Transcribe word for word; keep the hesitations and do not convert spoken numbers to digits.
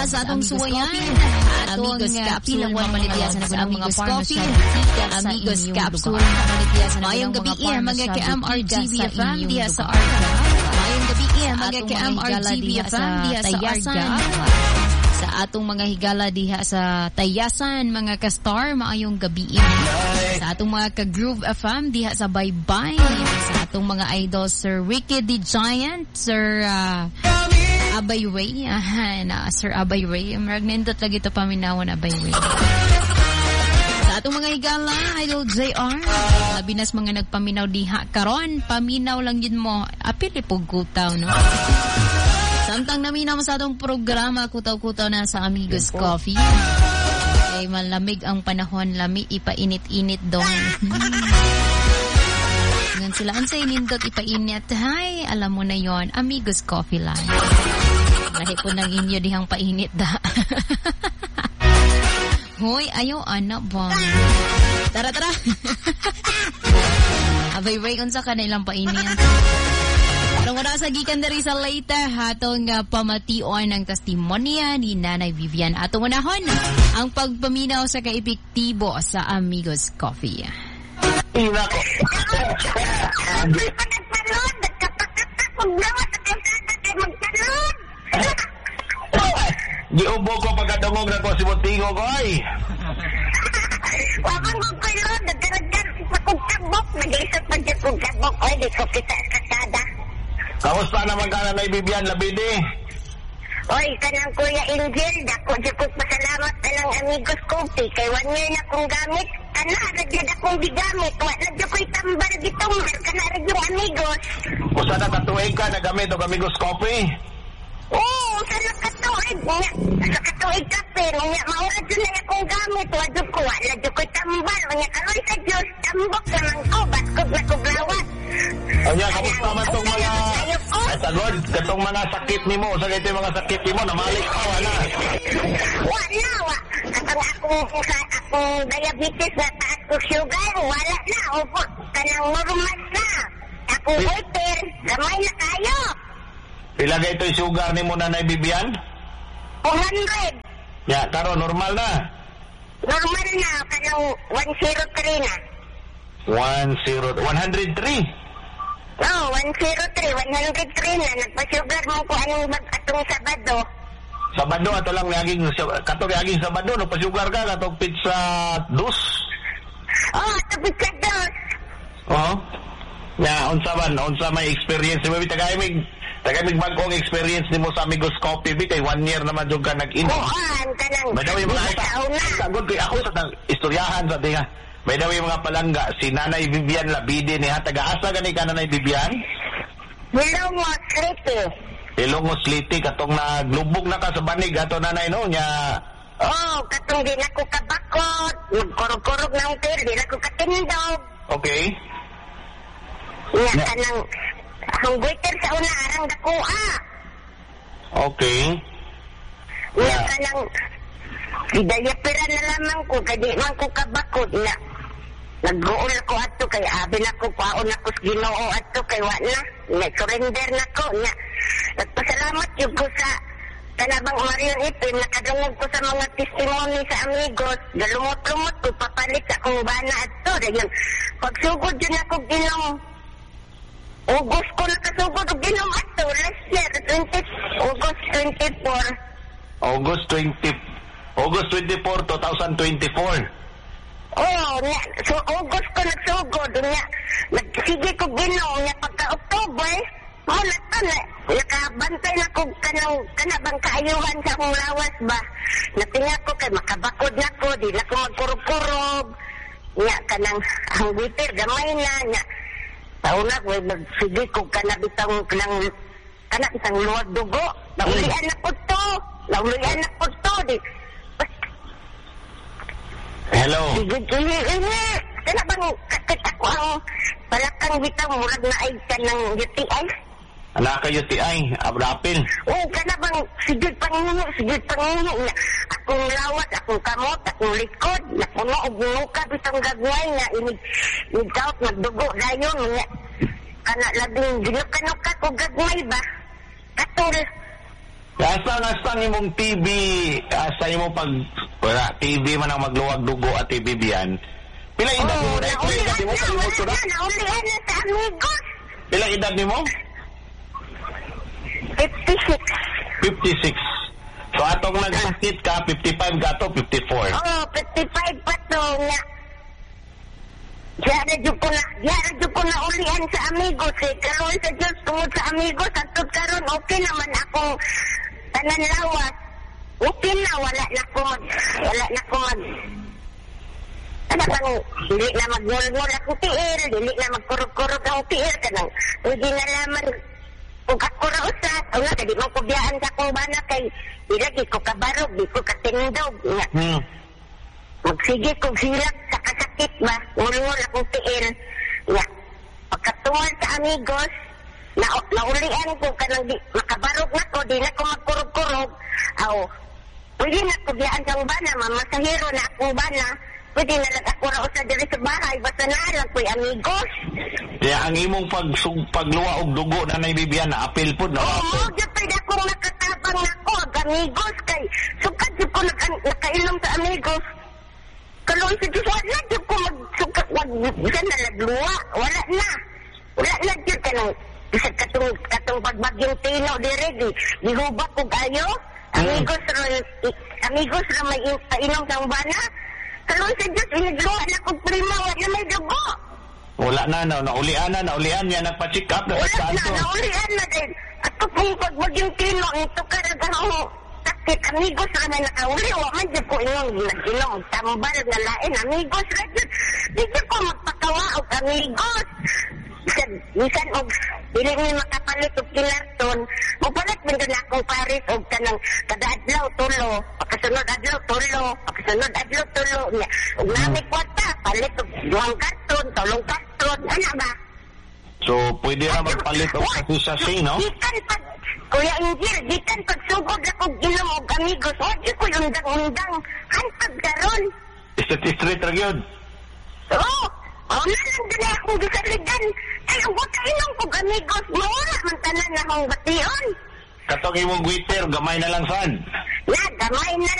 sa atong suwayan. Amigos Capsule mamalidiyasan sa Amigos Coffee. Amigos Capsule mamalidiyasan mayong gabi iya mga ka-M R G B F M diha sa Arga. Mayong gabi iya mga ka-M R G B F M diha sa Arga. Sa atong mga higala diha sa Tayasan, mga ka-star, maayong gabi iya. Sa atong mga ka-Groove F M diha sa Baybay. Sa atong mga idol Sir Ricky the Giant, Sir uh, Abay Ray, ah, na Sir Abay Ray. Marag nindot lagi ito paminawon Abay Ray. Sa atong mga higala, Idol J R, labinas mga nagpaminaw diha karon, paminaw lang yun mo, apili pog kutaw, no? Samtang naminaw mo sa atong programa, kutaw-kutaw na sa Amigos Coffee. Ay malamig ang panahon, lami ipainit-init dong. Ngan sila ang sa inindot ipainit. Hay, alam mo na yon, Amigos Coffee lang. Lahi po ng inyo dihang painit da. Hoy, ayo anak ba? Tara, tara. Abay-bay unsa ka na ilang painit. Pero wala sa gikan dari sa later hatong uh, pamation ng testimonya ni Nanay Vivian. Atong unahon ang pagpaminaw sa kaepektibo sa Amigos Coffee. Ina ko. Giubo ko pagkadungog na ko si Montingo ko ay. Wakang magkulod, nagdaragdag sa kugkabok, nag-isot pa dyan kugkabok, oy, di ko kita kasada. Kamusta naman ka na Bibian Labidi? Oy, kanang Kuya Angel, dako dyan kong pasalamat na ng Amigos Coffee, kay one year na kong gamit, kana, radya na kong bigamit, wala dyan ko'y tambal gitong, kana radyong Amigos. Kung saan nakatuwing ka na gamit o Amigos Coffee? Oo, sa nakatuig niya. Sa katuig kape, niya, maurad yun na akong gamit. Wadyo ko, wala dyo ko'y tambal. Niya, karoy sa Diyos, tambok naman ko, batkog na kuglawat. O niya, kamusta man itong mga... Ay, sagod, katong mga sakit ni mo, sa ito yung mga sakit ni mo, namalik ka, wala. Wala, wala. Katong akong, akong diabetes na taas ko sugar, wala na. Opo, kanang normal na. Akong waiter, gamay na kayo. Ilagay ito yung sugar ni mo Nanay Bibian? two hundred. Ya, karo normal na. Normal na, kanang one oh three na. one oh, one oh three? Oo, one oh three, one oh three na. Nagpa-sugar mo ko anong atong Sabado. Sabado, ato lang naging, katong naging Sabado, no? Pa-sugar ka, katong pizza dos? Oo, oh, ito pizza dos. Oo. Ya, unsa man, unsa may experience mo, tagay mig Tagay mig bagong experience nimo sa Amigos Coffee bi kay one year naman jud ka nag-inom. Oo, kanang. May daw yung mga sagod kay ako sa istoryahan sa tinga. May daw yung mga palangga si Nanay Vivian Labidi ni ha taga-asa gani ka Nanay Vivian? Ilongos Liti. Ilongos Liti katong naglubog na ka sa banig ato Nanay no nya. Oh, katong di na ko kabakot, nagkurog-kurog ng pil, di na ko katindog. Okay. Nya kanang ang waiter sa una arang dakuha. Okay. Nya yeah. Kanang idayapira na lamang ko kay di man ko kabakod na. Nag-uol ako ato kay abi na ko paon ako sa Ginoo ato kay wa na. Nag-surrender na ko nya. Nagpasalamat jud ko sa kanabang Marion Ipin nakadungog ko sa mga testimony sa Amigos. Galumot-lumot ko papalit sa akong bana ato. Dayon pagsugod jud ako Ginoo. August ko nakasugod og ginom ato last year twenty August twenty-four. August twenty August twenty-four twenty twenty-four. Oh, nya so August ko nagsugod nya nagsige ko ginom nya pagka October mo na to na nakabantay na ko kanang kanabang kaayuhan sa akong lawas ba. Natinga ko kay makabakod na ko di na ko magkurog-kurog. Nya kanang ang waiter gamay na nya. Tauna ko magsige ko kanabitang kanang kanabitang luwag dugo. Naulian na po to. Naulian na po to. Di. Hello. Sige, sige, sige. Kana bang kakit ako ang palakang bitang murag na ay ka ng U T I? Anak ka U T I? Abrapil? Oo, kana bang sige pangingi, sige pangingi. Akong lawat, akong kamot, akong likod. Napuno og nuka bitang gagway nga inig nigkaot magdugo dayon nga. Kana labing ginuka-nuka ko gagway ba? Katul. Asa nga sa imong T V, asa imong pag wala T V man ang magluwag dugo at T V biyan. Pila edad Oh, mo? Pila edad mo? Kalimot ko na. Naulihan na sa amigos. Pila edad ni mo? fifty-six. fifty-six. So atong nagsakit ka, fifty-five ka to, fifty-four. Oh, fifty-five pa to nga. Diyan na ko na, diyan na ko na ulihan sa amigos eh. Karoon sa Diyos, tungod sa amigos, at karon okay naman akong tanan lawas. Okay na, wala na ko mag, wala na ko mag, ano bang, dili na mag-ngol-ngol akong tiil, dili na magkurog-kurog ang tiil, kanang, hindi na laman, kung ako rausat, o nga, di mo ko biyaan sa akong bana kay, ilagi ko kabarog, di ko katindog, nga. Hmm. Magsige kong silak sa kasakit ba, ngul-ngul akong tiil, nga. Pagkatungol sa amigos, na naulian ko kanang di, makabarog na ko, di na ko magkurog-kurog, aw, pwede na ko biyaan sa bana, mamasahiro na akong bana, pwede na lang ako na usa diri sa bahay, basta na lang ko'y amigos. Kaya ang imong pag, pagluwa og dugo na naibibiyan na apil po, no? Oo, mo, dyan pwede akong nakatabang na ko, ag amigos, kay sukat dyan ko naka, nakainom sa amigos. Kaloy sa Diyos, wala dyan ko magsukat, wag dyan na nagluwa, wala na. Wala na dyan ka nang, isa katong, katong pagbagyong tino, dire, di, di hubak ko kayo. Amigos, mm. amigos na may painom sa bana. Kaloy sa Diyos, inagluwa na kong prima, wala may dugo. Wala na, na, naulian na, naulian niya, nagpa-check up, Wala na, nagpa-check up. naulian na din. At kung pagbagyong tino, ito ka na daw, sakit, amigos na may nakauli, wala man dyan ko inyong nag-inom, tambal na lain, amigos na dyan. Di dyan ko magpakawa o amigos. Bisan, bisan og dili mi makapalit og kilarton, mupalit man doon akong paris og kanang kada adlaw tulo, pagkasunod adlaw tulo, pagkasunod adlaw tulo niya. Og nami kwarta, palit og duhang karton, tulong karton, ano ba? So, pwede na magpalit og kasisasi, no? Gikan pag, Kuya Injil, gikan pag sugod akong ginom og amigos, wadi ko undang-undang, hantag karon. Street-street ra gyud. Oo, oh, nalang din akong gisaligan. Ay, huwag kailang kong amigos, mawala man tanan na akong bation. Katong imong Twitter, gamay na lang saan? Na, gamay na